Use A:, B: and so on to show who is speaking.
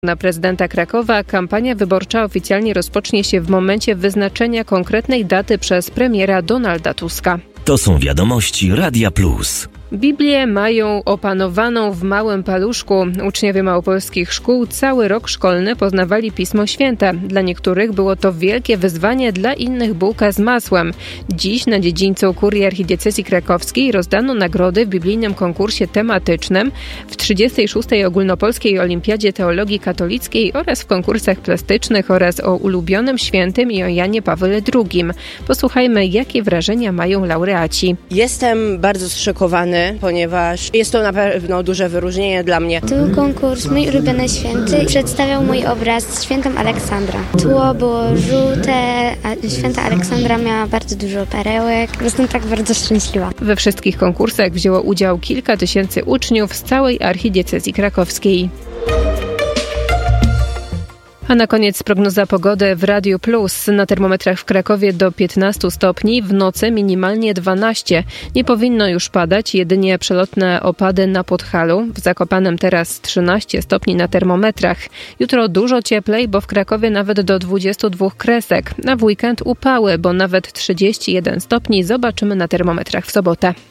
A: Na prezydenta Krakowa kampania wyborcza oficjalnie rozpocznie się w momencie wyznaczenia konkretnej daty przez premiera Donalda Tuska.
B: To są wiadomości Radia Plus.
A: Biblię mają opanowaną w małym paluszku. Uczniowie małopolskich szkół cały rok szkolny poznawali Pismo Święte. Dla niektórych było to wielkie wyzwanie, dla innych bułka z masłem. Dziś na dziedzińcu Kurii Archidiecezji Krakowskiej rozdano nagrody w biblijnym konkursie tematycznym, w 36. Ogólnopolskiej Olimpiadzie Teologii Katolickiej oraz w konkursach plastycznych oraz o ulubionym świętym i o Janie Pawle II. Posłuchajmy, jakie wrażenia mają laureaci.
C: Jestem bardzo zszokowany, ponieważ jest to na pewno duże wyróżnienie dla mnie.
D: To był konkurs Mój ulubiony święty. Przedstawiał mój obraz z świętą Aleksandra. Tło było żółte, a święta Aleksandra miała bardzo dużo perełek. Jestem tak bardzo szczęśliwa.
A: We wszystkich konkursach wzięło udział kilka tysięcy uczniów z całej Archidiecezji Krakowskiej. A na koniec prognoza pogody w Radiu Plus. Na termometrach w Krakowie do 15 stopni, w nocy minimalnie 12. Nie powinno już padać, jedynie przelotne opady na Podhalu. W Zakopanem teraz 13 stopni na termometrach. Jutro dużo cieplej, bo w Krakowie nawet do 22 kresek. A w weekend upały, bo nawet 31 stopni zobaczymy na termometrach w sobotę.